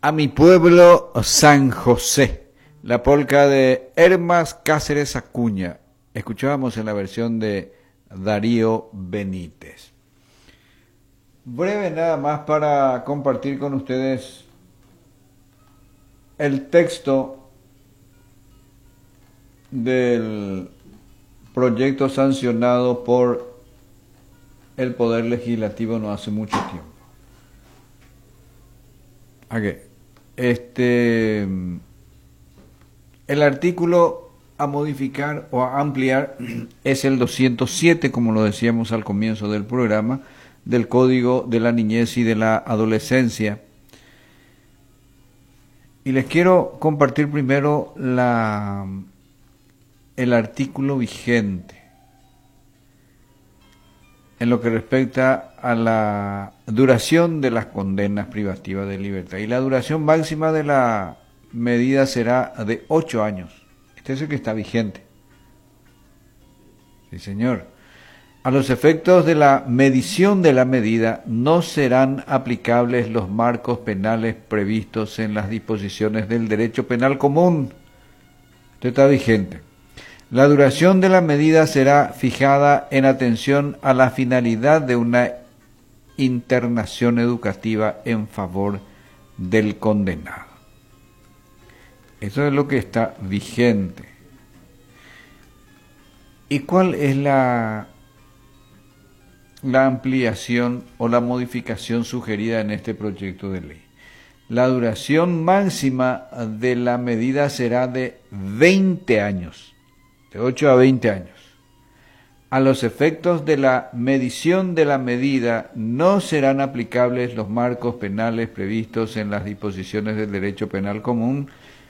A mi pueblo San José, la polca de Hermas Cáceres Acuña. Escuchábamos en la versión de Darío Benítez. Breve nada más para compartir con ustedes el texto del proyecto sancionado por el Poder Legislativo no hace mucho tiempo. El artículo a modificar o a ampliar es el 207, como lo decíamos al comienzo del programa, del Código de la Niñez y de la Adolescencia. Y les quiero compartir primero el artículo vigente en lo que respecta a la duración de las condenas privativas de libertad. Y la duración máxima de la medida será de 8 años. Este es el que está vigente. Sí, señor. A los efectos de la medición de la medida no serán aplicables los marcos penales previstos en las disposiciones del derecho penal común. Esto está vigente. La duración de la medida será fijada en atención a la finalidad de una internación educativa en favor del condenado. Eso es lo que está vigente. ¿Y cuál es la ampliación o la modificación sugerida en este proyecto de ley? La duración máxima de la medida será de 20 años, de 8 a 20 años. A los efectos de la medición de la medida no serán aplicables los marcos penales previstos en las disposiciones del derecho penal común